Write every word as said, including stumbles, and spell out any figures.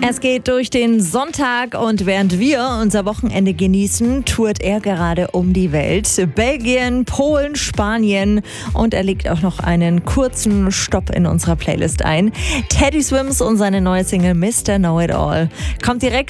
Es geht durch den Sonntag und während wir unser Wochenende genießen, tourt er gerade um die Welt. Belgien, Polen, Spanien und er legt auch noch einen kurzen Stopp in unserer Playlist ein. Teddy Swims und seine neue Single Mister Know It All kommt direkt